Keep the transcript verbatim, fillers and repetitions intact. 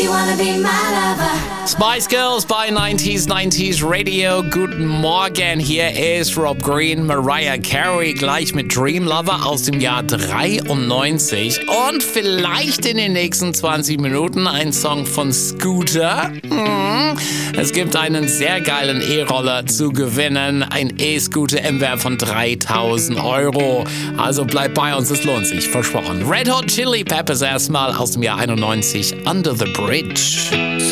You wanna be my lover. Spice Girls bei neunzig neunzig Radio. Guten Morgen, hier ist Rob Green, Mariah Carey, gleich mit Dream Lover aus dem Jahr dreiundneunzig. Und vielleicht in den nächsten zwanzig Minuten ein Song von Scooter. Hm. Es gibt einen sehr geilen E-Roller zu gewinnen. Ein E-Scooter im Wert von dreitausend Euro. Also bleibt bei uns, es lohnt sich, versprochen. Red Hot Chili Peppers erstmal aus dem Jahr einundneunzig, Under the Bridge.